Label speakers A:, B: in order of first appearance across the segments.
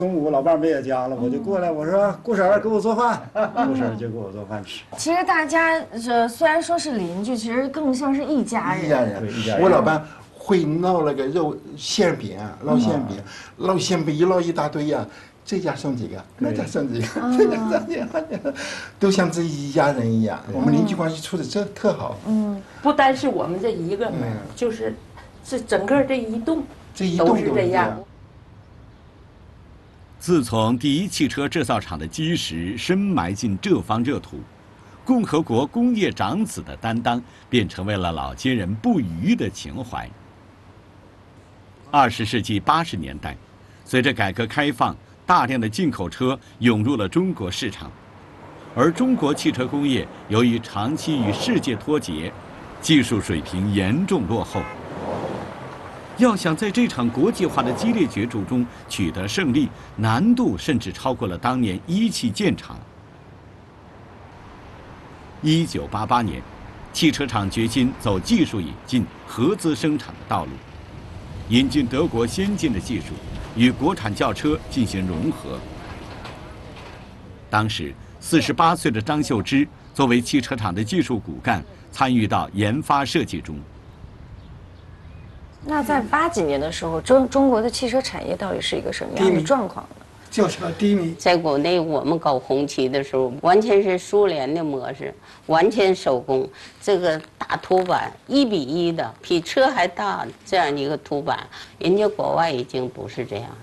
A: 中午老伴儿没在家了，我就过来，我说顾婶儿给我做饭，顾婶儿就给我做饭吃。
B: 其实大家虽然说是邻居，其实更像是一家人。
C: 一家人，
A: 对一家人。
C: 我老伴会烙那个肉馅饼，烙馅饼，烙馅饼一烙一大堆呀。这家剩几个，那家剩几个，这家剩几个，都像自己一家人一样。我们邻居关系处的特好。
D: 不单是我们这一个门，就是这整个这一栋都是这样。
E: 自从第一汽车制造厂的基石深埋进这方热土，共和国工业长子的担当便成为了老街人不渝的情怀。20世纪80年代，随着改革开放，大量的进口车涌入了中国市场，而中国汽车工业由于长期与世界脱节，技术水平严重落后。要想在这场国际化的激烈角逐中取得胜利，难度甚至超过了当年一汽建厂。1988年，汽车厂决心走技术引进、合资生产的道路，引进德国先进的技术，与国产轿车进行融合。当时48岁的张秀芝作为汽车厂的技术骨干，参与到研发设计中。
B: 那在80几年的时候，中国的汽车产业到底是一个什么样的状况呢？
A: 就是低迷。
F: 在国内，我们搞红旗的时候，完全是苏联的模式，完全手工。这个大凸板1比1的，比车还大，这样一个凸板，人家国外已经不是这样。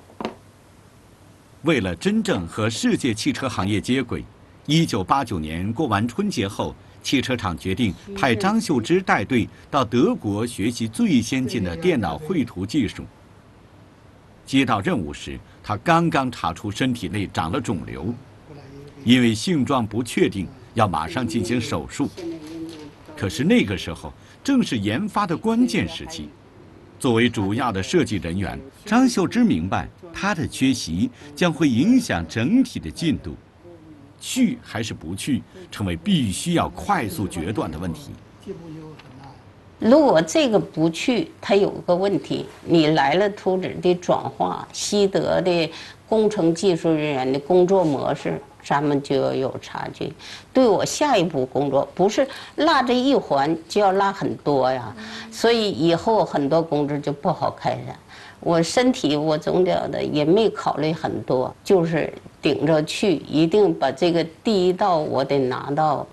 E: 为了真正和世界汽车行业接轨，1989年过完春节后，汽车厂决定派张秀芝带队到德国学习最先进的电脑绘图技术。接到任务时，他刚刚查出身体内长了肿瘤，因为性状不确定，要马上进行手术。可是那个时候正是研发的关键时期，作为主要的设计人员，张秀芝明白他的缺席将会影响整体的进度。去还是不去，成为必须要快速决断的问题。
F: 如果这个不去，它有个问题，你来了图纸的转化，西德的工程技术人员的工作模式，咱们就要有差距。对我下一步工作，不是落这一环就要落很多呀，所以以后很多工作就不好开展。我身体我总觉得也没考虑很多，就是顶着去，一定把这个第一道我得拿到。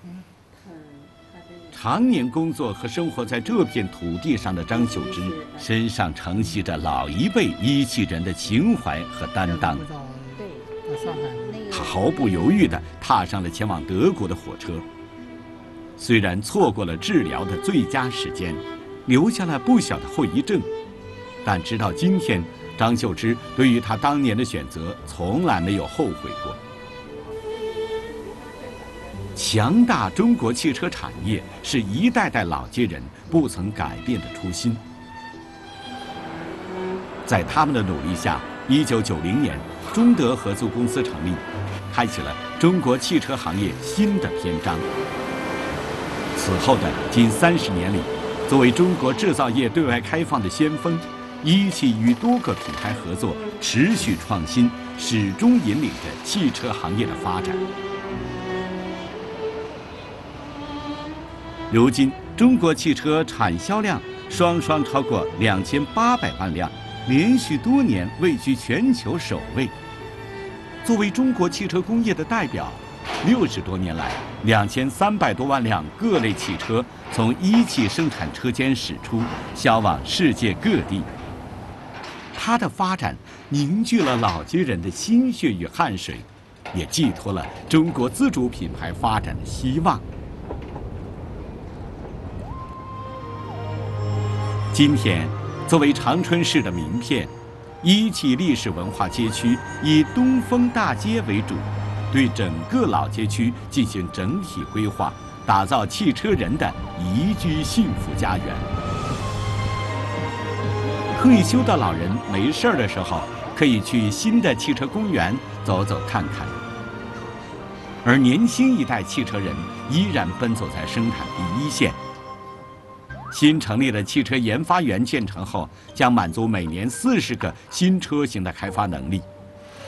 E: 常年工作和生活在这片土地上的张秀芝，身上承袭着老一辈一汽人的情怀和担当。他毫不犹豫地踏上了前往德国的火车。虽然错过了治疗的最佳时间，留下了不小的后遗症，但直到今天，张秀芝对于他当年的选择从来没有后悔过。强大中国汽车产业是一代代老街人不曾改变的初心。在他们的努力下，1990年，中德合资公司成立，开启了中国汽车行业新的篇章。此后的近30年里，作为中国制造业对外开放的先锋，一汽与多个品牌合作，持续创新，始终引领着汽车行业的发展。如今，中国汽车产销量双双超过2800万辆，连续多年位居全球首位。作为中国汽车工业的代表，60多年来，2300多万辆各类汽车从一汽生产车间驶出，销往世界各地。它的发展凝聚了老街人的心血与汗水，也寄托了中国自主品牌发展的希望。今天，作为长春市的名片，一汽历史文化街区以东风大街为主，对整个老街区进行整体规划，打造汽车人的宜居幸福家园。退休的老人没事儿的时候，可以去新的汽车公园走走看看，而年轻一代汽车人依然奔走在生产第一线。新成立的汽车研发园建成后，将满足每年40个新车型的开发能力。